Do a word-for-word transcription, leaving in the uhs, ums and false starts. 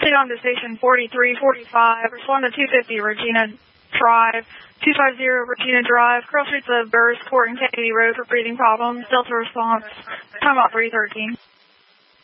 Proceed on to station forty-three forty-five. Respond to two fifty Regina Drive. two fifty Regina Drive. Cross streets of Burrs Court and Kennedy Road for breathing problems. Delta response. Time out three thirteen.